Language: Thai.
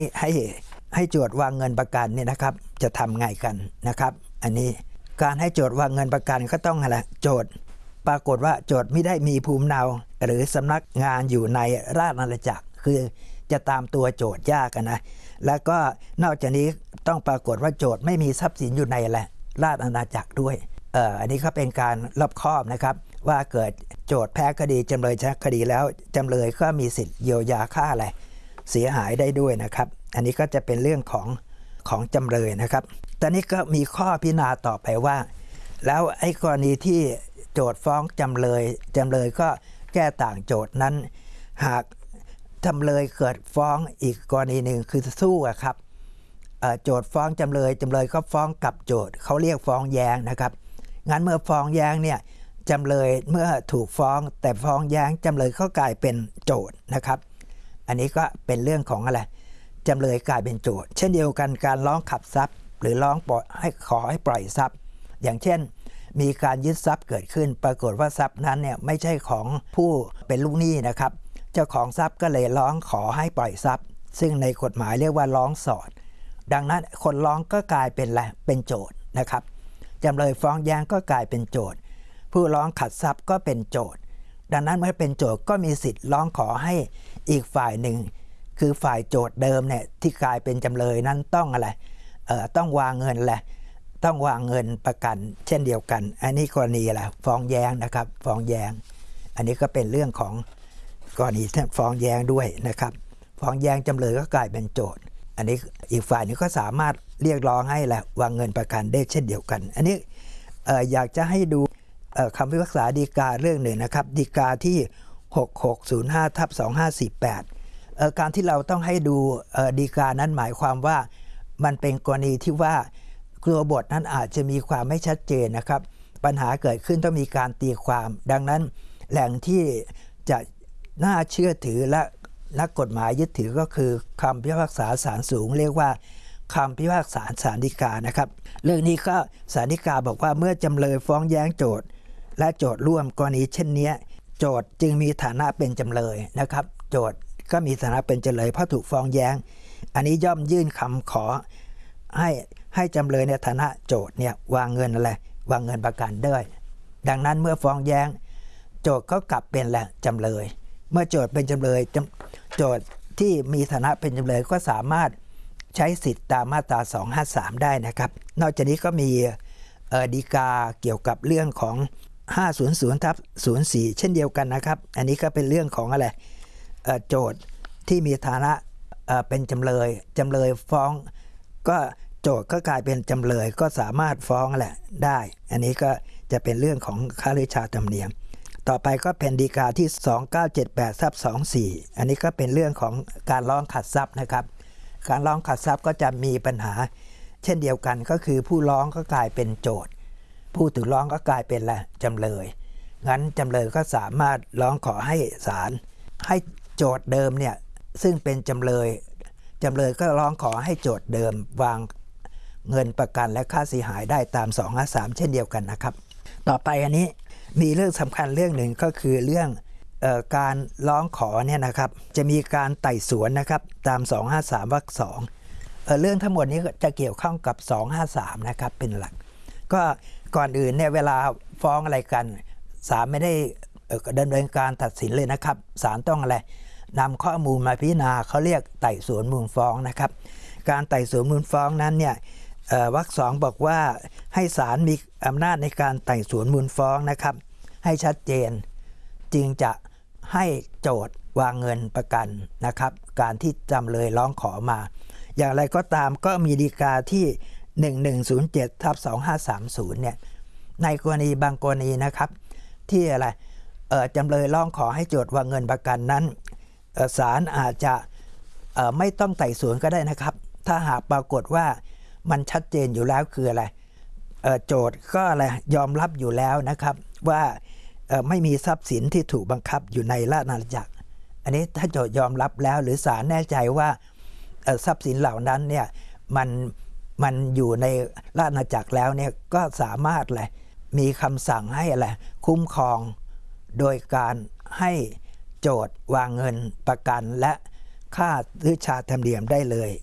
ให้ให้โจทย์วางเงินประกันเนี่ยนะครับจะทำไงกันนะครับอันนี้การให้โจทย์วางเงินประกันก็ต้องอะไรโจทย์ปรากฏว่าโจทย์ไม่ได้มีภูมิลำเนาหรือสำนักงานอยู่ในราชอาณาจักรคือจะตามตัวโจทย์ยากนะแล้วก็นอกจากนี้ต้องปรากฏว่าโจทย์ไม่มีทรัพย์สินอยู่ในราชอาณาจักรด้วยอันนี้ก็เป็นการรอบคอบนะครับว่าเกิดโจทย์แพ้คดีจำเลยชนะคดีแล้วจำเลยก็มีสิทธิ์เยียวยาค่าอะไรเสียหายได้ด้วยนะครับอันนี้ก็จะเป็นเรื่องของจำเลยนะครับตอนนี้ก็มีข้อพิจารณาต่อไปว่าแล้วไอ้กรณีที่โจทย์ฟ้องจำเลยก็แก้ต่างโจทย์นั้นหากจำเลยเกิดฟ้องอีกกรณีหนึ่งคือสู้ครับโจทย์ฟ้องจำเลยก็ฟ้องกับโจทย์เขาเรียกฟ้องแย้งนะครับงั้นเมื่อฟ้องแย้งเนี่ยจำเลยเมื่อถูกฟ้องแต่ฟ้องแย้งจำเลยก็กลายเป็นโจทย์นะครับอันนี้ก็เป็นเรื่องของอะไรจำเลยกลายเป็นโจทย์เช่นเดียวกันการร้องขับทรัพย์หรือร้องขอให้ปล่อยทรัพย์อย่างเช่นมีการยึดทรัพย์เกิดขึ้นปรากฏว่าทรัพย์นั้นเนี่ยไม่ใช่ของผู้เป็นลูกหนี้นะครับเจ้าของทรัพย์ก็เลยร้องขอให้ปล่อยทรัพย์ซึ่งในกฎหมายเรียกว่าร้องสอดดังนั้นคนร้องก็กลายเป็นอะไรเป็นโจทย์นะครับจำเลยฟ้องแย้งก็กลายเป็นโจทย์ผู้ร้องขัดทรัพย์ก็เป็นโจทย์ดังนั้นเมื่อเป็นโจทย์ก็มีสิทธิ์ร้องขอให้อีกฝ่ายหนึ่งคือฝ่ายโจทย์เดิมเนี่ยที่กลายเป็นจำเลยนั้นต้องอะไรต้องวางเงินต้องวางเงินประกันเช่นเดียวกันอันนี้กรณีอะไรฟ้องแย้งนะครับฟ้องแย้งอันนี้ก็เป็นเรื่องของกรณีฟ้องแย้งด้วยนะครับฟ้องแย้งจำเลยก็กลายเป็นโจทย์อันนี้อีกฝ่ายนึงก็สามารถเรียกร้องให้วางเงินประกันได้เช่นเดียวกันอันนี้อยากจะให้ดูคำพิพากษาฎีกาเรื่องหนึ่งนะครับฎีกาที่6605/2548การที่เราต้องให้ดูฎีกานั้นหมายความว่ามันเป็นกรณีที่ว่าตัวบทนั้นอาจจะมีความไม่ชัดเจนนะครับปัญหาเกิดขึ้นต้องมีการตีความดังนั้นแหล่งที่จะน่าเชื่อถือและนักกฎหมายยึดถือก็คือคำพิพากษาศาลสูงเรียกว่าคำพิพากษาศาลฎีกานะครับเรื่องนี้ก็ศาลฎีกาบอกว่าเมื่อจำเลยฟ้องแย้งโจทย์และโจทย์ร่วมกรณีเช่นนี้โจทย์จึงมีฐานะเป็นจำเลยนะครับโจทย์ก็มีฐานะเป็นจำเลยเพราะถูกฟ้องแย้งอันนี้ย่อมยื่นคำขอให้จำเลยในฐานะโจทย์เนี่ยวางเงินประกันด้วยดังนั้นเมื่อฟ้องแย้งโจทย์ก็กลับเป็นจำเลยเมื่อโจทย์เป็นจำเลยโจทย์ที่มีฐานะเป็นจำเลยก็สามารถใช้สิทธิ์ตามมาตรา253ได้นะครับนอกจากนี้ก็มีฎีกาเกี่ยวกับเรื่องของ500/04เช่นเดียวกันนะครับอันนี้ก็เป็นเรื่องของอะไรโจทย์ที่มีฐานะเป็นจำเลยฟ้องก็โจทย์ก็กลายเป็นจำเลยก็สามารถฟ้องได้อันนี้ก็จะเป็นเรื่องของค่าเลี้ยงฉาธรรมเนียมต่อไปก็เป็นฎีกาที่2978/24อันนี้ก็เป็นเรื่องของการร้องขัดทรัพย์นะครับการร้องขัดทรัพย์ก็จะมีปัญหาเช่นเดียวกันก็คือผู้ร้องก็กลายเป็นโจทย์ผู้ถูกร้องก็กลายเป็นจำเลยงั้นจำเลยก็สามารถร้องขอให้ศาลให้โจทย์เดิมเนี่ยซึ่งเป็นจำเลยก็ร้องขอให้โจทย์เดิมวางเงินประกันและค่าเสียหายได้ตาม253เช่นเดียวกันนะครับต่อไปอันนี้มีเรื่องสำคัญเรื่องหนึ่งก็คือเรื่องการร้องขอเนี่ยนะครับจะมีการไต่สวนนะครับตาม253วรรค2เรื่องทั้งหมดนี้จะเกี่ยวข้องกับ253นะครับเป็นหลักก็ก่อนอื่นเนี่ยเวลาฟ้องอะไรกันศาลไม่ได้ดำเนินการตัดสินเลยนะครับศาลต้องอะไรนำข้อมูลมาพิจารณาเขาเรียกไต่สวนมูลฟ้องนะครับการไต่สวนมูลฟ้องนั้นเนี่ยวรรค2บอกว่าให้ศาลมีอำนาจในการไต่สวนมูลฟ้องนะครับให้ชัดเจนจึงจะให้โจทย์วางเงินประกันนะครับการที่จำเลยร้องขอมาอย่างไรก็ตามก็มีฎีกาที่1107/2530เนี่ยในกรณีบางกรณีนะครับที่อะไรจำเลยร้องขอให้โจทย์วางเงินประกันนั้นศาลอาจจะไม่ต้องไต่สวนก็ได้นะครับถ้าหากปรากฏว่ามันชัดเจนอยู่แล้วคืออะไรโจทย์ก็อะไรยอมรับอยู่แล้วนะครับว่าไม่มีทรัพย์สินที่ถูกบังคับอยู่ในราชอาณาจักรอันนี้ถ้าโจทย์ยอมรับแล้วหรือศาลแน่ใจว่าทรัพย์สินเหล่านั้นเนี่ยมันอยู่ในราชอาณาจักรแล้วเนี่ยก็สามารถมีคำสั่งให้คุ้มครองโดยการให้โจทย์วางเงินประกันและค่าหรือชาร์จธรรมเนียมได้เลย